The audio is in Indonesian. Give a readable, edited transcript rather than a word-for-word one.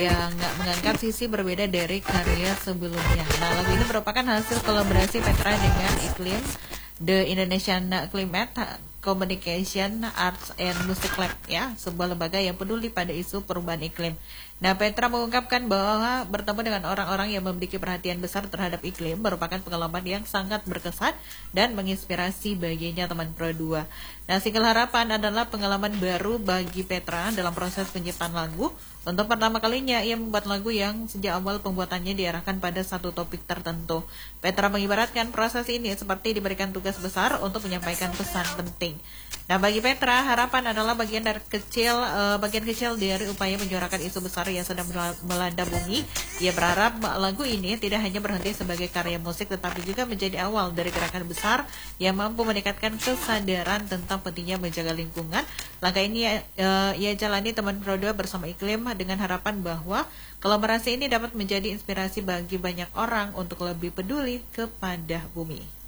yang mengangkat sisi berbeda dari karya sebelumnya. Nah, lagu ini merupakan hasil kolaborasi Petra dengan Iklim, The Indonesian Climate Communication Arts and Music Lab, ya, sebuah lembaga yang peduli pada isu perubahan iklim. Nah, Petra mengungkapkan bahwa bertemu dengan orang-orang yang memiliki perhatian besar terhadap iklim merupakan pengalaman yang sangat berkesan dan menginspirasi baginya teman Pro 2. Nah, single Harapan adalah pengalaman baru bagi Petra dalam proses penciptaan lagu. Untuk pertama kalinya, ia membuat lagu yang sejak awal pembuatannya diarahkan pada satu topik tertentu. Petra mengibaratkan proses ini seperti diberikan tugas besar untuk menyampaikan pesan penting. Nah, bagi Petra, harapan adalah bagian kecil dari upaya menyuarakan isu besar yang sedang melanda bumi. Ia berharap lagu ini tidak hanya berhenti sebagai karya musik, tetapi juga menjadi awal dari gerakan besar yang mampu meningkatkan kesadaran tentang pentingnya menjaga lingkungan. Langkah ini ia jalani teman Pro 2 bersama Iklim dengan harapan bahwa kolaborasi ini dapat menjadi inspirasi bagi banyak orang untuk lebih peduli kepada bumi.